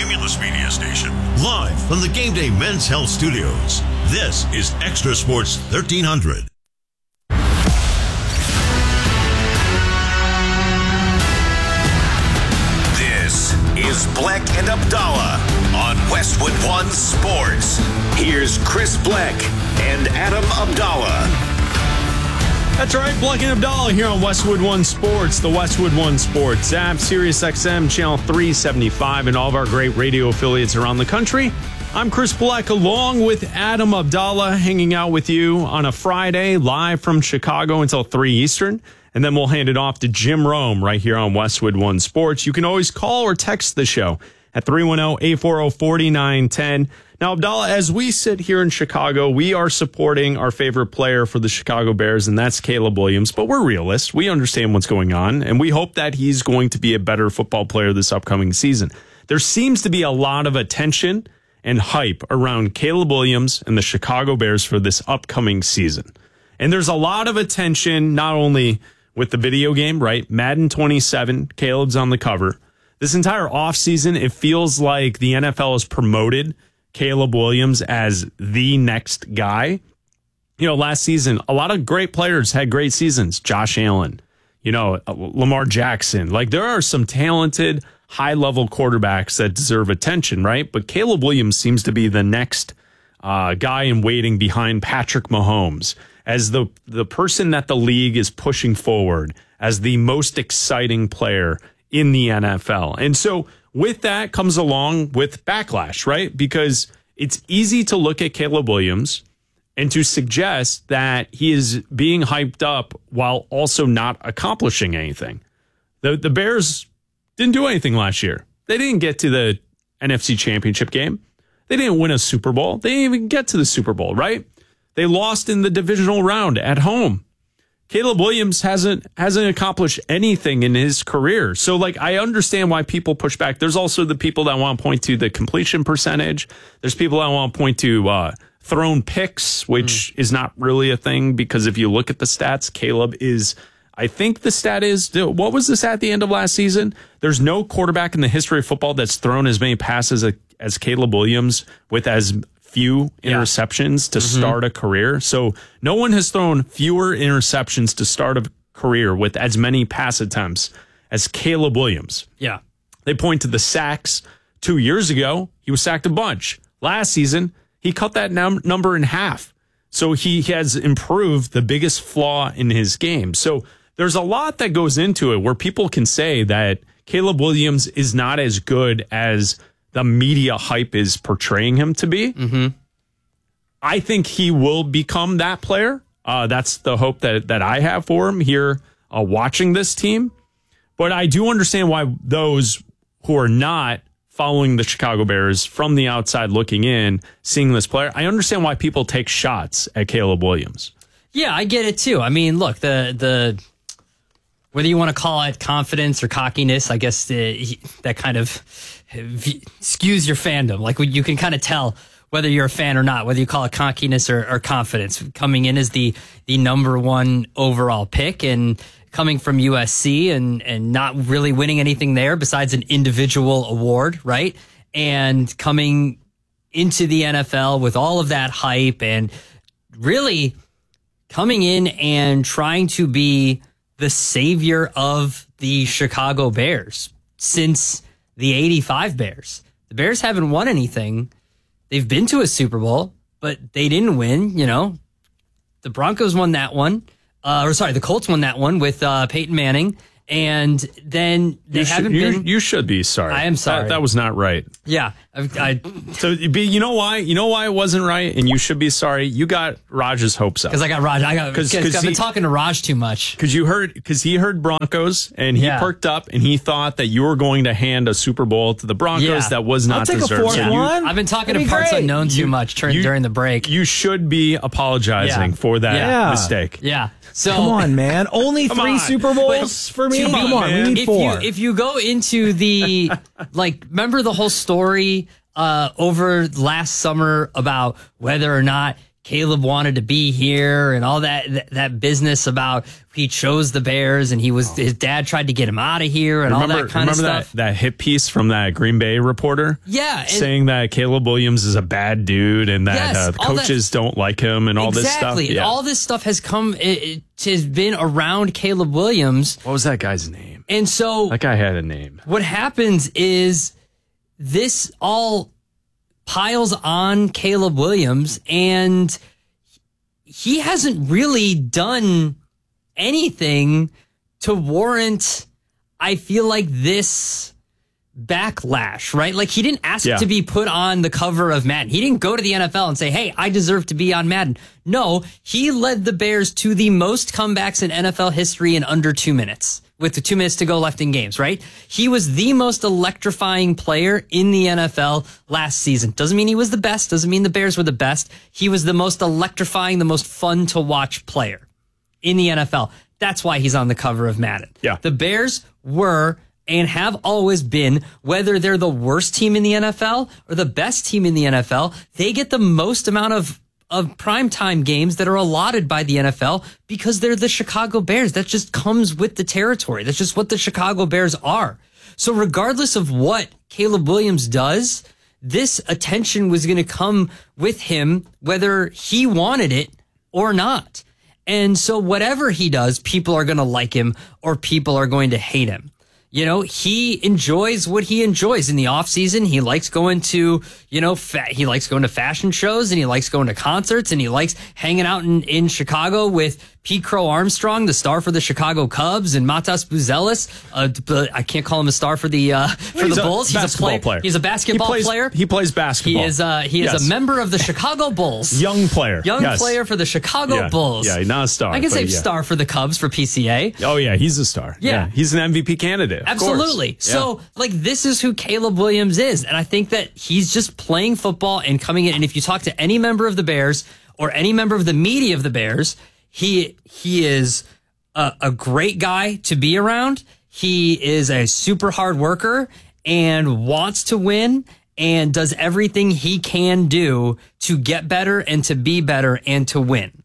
Cumulus Media Station. Live from the Game Day Men's Health Studios. This is Extra Sports 1300. This is Bleck and Abdallah on Westwood One Sports. Here's Chris Bleck and Adam Abdallah. That's right, Bleck and Abdallah here on Westwood One Sports, the Westwood One Sports app, Sirius XM, Channel 375, and all of our great radio affiliates around the country. I'm Chris Bleck, along with Adam Abdallah, hanging out with you on a Friday, live from Chicago until 3 Eastern. And then we'll hand it off to Jim Rome right here on Westwood One Sports. You can always call or text the show at 310-840-4910. Now, Abdallah, as we sit here in Chicago, we are supporting our favorite player for the Chicago Bears, and that's Caleb Williams. But we're realists. We understand what's going on, and we hope that he's going to be a better football player this upcoming season. There seems to be a lot of attention and hype around Caleb Williams and the Chicago Bears for this upcoming season. And there's a lot of attention not only with the video game, right? Madden 27, Caleb's on the cover. This entire offseason, it feels like the NFL has promoted Caleb Williams as the next guy. You know, last season, a lot of great players had great seasons. Josh Allen, Lamar Jackson. Like, there are some talented, high-level quarterbacks that deserve attention, right? But Caleb Williams seems to be the next guy in waiting behind Patrick Mahomes as the person that the league is pushing forward as the most exciting player in the NFL. And so with that comes along with backlash, right? Because it's easy to look at Caleb Williams and to suggest that he is being hyped up while also not accomplishing anything. The Bears didn't do anything last year. They didn't get to the NFC Championship game. They didn't win a Super Bowl. They didn't even get to the Super Bowl, right? They lost in the divisional round at home. Caleb Williams hasn't accomplished anything in his career. So, I understand why people push back. There's also the people that want to point to the completion percentage. There's people that want to point to thrown picks, which is not really a thing because if you look at the stats, Caleb is, I think the stat is, what was the stat at the end of last season? There's no quarterback in the history of football that's thrown as many passes as Caleb Williams with as few interceptions to start a career. So no one has thrown fewer interceptions to start a career with as many pass attempts as Caleb Williams. Yeah. They point to the sacks. 2 years ago, he was sacked a bunch. Last season, he cut that number in half. So he has improved the biggest flaw in his game. So there's a lot that goes into it where people can say that Caleb Williams is not as good as the media hype is portraying him to be. Mm-hmm. I think he will become that player. That's the hope that I have for him here watching this team. But I do understand why those who are not following the Chicago Bears from the outside looking in, seeing this player, I understand why people take shots at Caleb Williams. Yeah, I get it too. I mean, look, the whether you want to call it confidence or cockiness, I guess that kind of skews your fandom. Like, you can kind of tell whether you're a fan or not, whether you call it cockiness or confidence. Coming in as the number one overall pick and coming from USC and not really winning anything there besides an individual award, right? And coming into the NFL with all of that hype and really coming in and trying to be the savior of the Chicago Bears since the 85 Bears. The Bears haven't won anything. They've been to a Super Bowl, but they didn't win. The Broncos won that one. The Colts won that one with Peyton Manning. And then they haven't been. You should be sorry. I am sorry. That was not right. Yeah. So you know why? You know why it wasn't right, and you should be sorry. You got Raj's hopes up. Because I got Raj. Because I've been talking to Raj too much. Because he heard Broncos, and he perked up, and he thought that you were going to hand a Super Bowl to the Broncos that was not deserved. I'll take a 4-1. I've been talking to Parts Unknown too much during the break. You should be apologizing for that mistake. Yeah. So come on, man. Only 3 Super Bowls for me? Come on, we need 4. If you go into the, remember the whole story over last summer about whether or not Caleb wanted to be here and all that business about he chose the Bears and his dad tried to get him out of here and all that kind of stuff. That hit piece from that Green Bay reporter? Yeah. Saying that Caleb Williams is a bad dude and that coaches don't like him and all this stuff. Exactly. Yeah. All this stuff has it has been around Caleb Williams. What was that guy's name? And so that guy had a name. What happens is this all piles on Caleb Williams, and he hasn't really done anything to warrant, I feel like, this backlash, right? Like, he didn't ask to be put on the cover of Madden. He didn't go to the NFL and say, hey, I deserve to be on Madden. No, he led the Bears to the most comebacks in NFL history in under 2 minutes. With the 2 minutes to go left in games, right? He was the most electrifying player in the NFL last season. Doesn't mean he was the best. Doesn't mean the Bears were the best. He was the most electrifying, the most fun to watch player in the NFL. That's why he's on the cover of Madden. Yeah. The Bears were and have always been, whether they're the worst team in the NFL or the best team in the NFL, they get the most amount of primetime games that are allotted by the NFL because they're the Chicago Bears. That just comes with the territory. That's just what the Chicago Bears are. So regardless of what Caleb Williams does, this attention was going to come with him, whether he wanted it or not. And so whatever he does, people are going to like him or people are going to hate him. You know, he enjoys what he enjoys in the off season. He likes going to, he likes going to fashion shows and he likes going to concerts and he likes hanging out in Chicago with Pete Crow Armstrong, the star for the Chicago Cubs, and Matas Buzelis. I can't call him a star for the Bulls. He's a player. He's a basketball player. He plays basketball. He is a member of the Chicago Bulls. Young player For the Chicago Bulls. Yeah, not a star. I can say star for the Cubs for PCA. Oh yeah, he's a star. Yeah, he's an MVP candidate. Absolutely. So, this is who Caleb Williams is. And I think that he's just playing football and coming in. And if you talk to any member of the Bears or any member of the media of the Bears, he is a great guy to be around. He is a super hard worker and wants to win and does everything he can do to get better and to be better and to win.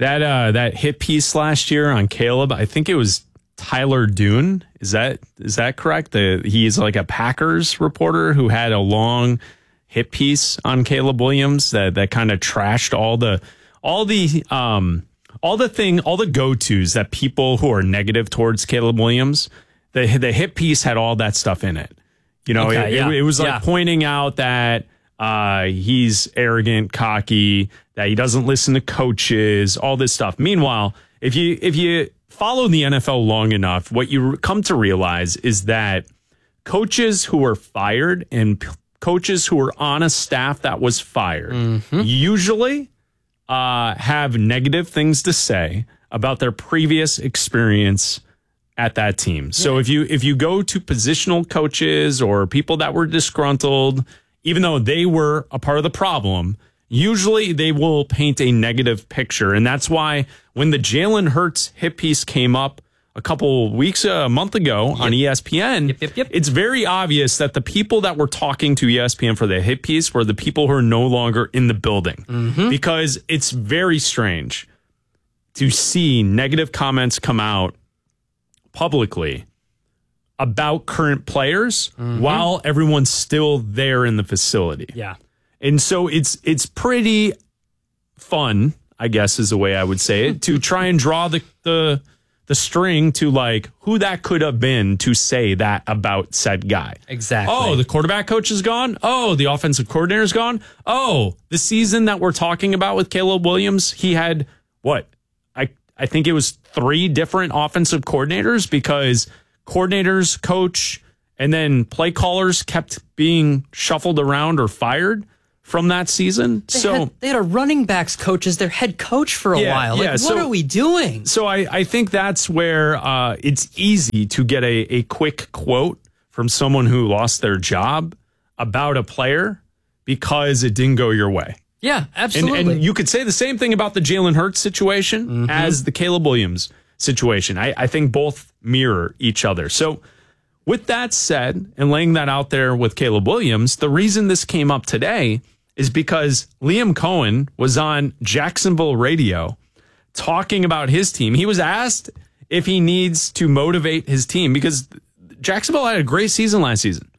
That hit piece last year on Caleb, I think it was Tyler Dune. Is that correct? He's like a Packers reporter who had a long hit piece on Caleb Williams that kind of trashed all the go-tos that people who are negative towards Caleb Williams. The hit piece had all that stuff in it. It was like pointing out that he's arrogant, cocky, that he doesn't listen to coaches, all this stuff. Meanwhile, if you follow the NFL long enough, what you come to realize is that coaches who are fired and coaches who are on a staff that was fired usually have negative things to say about their previous experience at that team. So if you go to positional coaches or people that were disgruntled, even though they were a part of the problem, usually they will paint a negative picture. And that's why when the Jalen Hurts hit piece came up a month ago on ESPN, it's very obvious that the people that were talking to ESPN for the hit piece were the people who are no longer in the building. Because it's very strange to see negative comments come out publicly about current players while everyone's still there in the facility. Yeah. And so it's pretty fun, I guess is the way I would say it, to try and draw the string to like who that could have been to say that about said guy. Exactly. Oh, the quarterback coach is gone. Oh, the offensive coordinator is gone. Oh, the season that we're talking about with Caleb Williams, he had what? I think it was 3 different offensive coordinators because coordinators, coach, and then play callers kept being shuffled around or fired from that season. They had a running backs coach as their head coach for a while. What are we doing? So I think that's where it's easy to get a quick quote from someone who lost their job about a player because it didn't go your way. Yeah, absolutely. And you could say the same thing about the Jalen Hurts situation as the Caleb Williams situation. I think both mirror each other. So with that said, and laying that out there with Caleb Williams, the reason this came up today is because Liam Cohen was on Jacksonville radio talking about his team. He was asked if he needs to motivate his team because Jacksonville had a great season last season.